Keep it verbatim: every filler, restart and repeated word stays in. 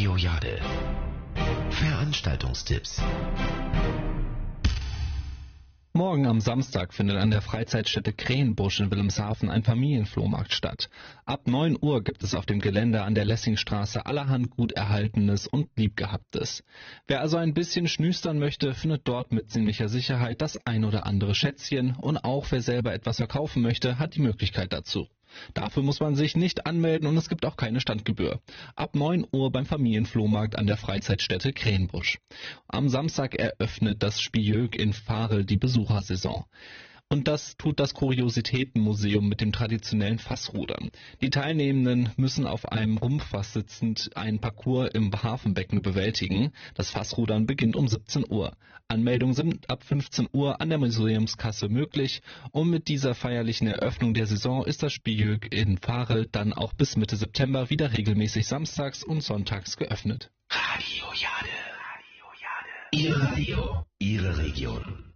Radio Jade. Veranstaltungstipps. Morgen am Samstag findet an der Freizeitstätte Krähenbusch in Wilhelmshaven ein Familienflohmarkt statt. Ab neun Uhr gibt es auf dem Gelände an der Lessingstraße allerhand gut Erhaltenes und Liebgehabtes. Wer also ein bisschen schnüstern möchte, findet dort mit ziemlicher Sicherheit das ein oder andere Schätzchen, und auch wer selber etwas verkaufen möchte, hat die Möglichkeit dazu. Dafür muss man sich nicht anmelden und es gibt auch keine Standgebühr. Ab neun Uhr beim Familienflohmarkt an der Freizeitstätte Krähenbusch. Am Samstag eröffnet das Spijöck in Varel die Besuchersaison. Und das tut das Kuriositätenmuseum mit dem traditionellen Fassrudern. Die Teilnehmenden müssen auf einem Rumpffass sitzend einen Parcours im Hafenbecken bewältigen. Das Fassrudern beginnt um siebzehn Uhr. Anmeldungen sind ab fünfzehn Uhr an der Museumskasse möglich. Und mit dieser feierlichen Eröffnung der Saison ist das Spijöck in Varel dann auch bis Mitte September wieder regelmäßig samstags und sonntags geöffnet. Radio Jade. Radio Jade. Ihr Radio. Ihre Region.